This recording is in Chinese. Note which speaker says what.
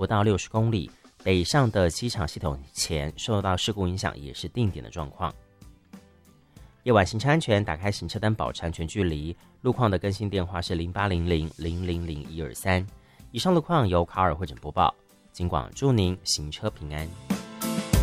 Speaker 1: 不到60公里，北上的机场系统前受到事故影响，也是定点的状况。夜晚行车安全，打开行车灯保持安全距离。路况的更新电话是0800000123。以上路况由卡尔会诊播报，警广祝您行车平安。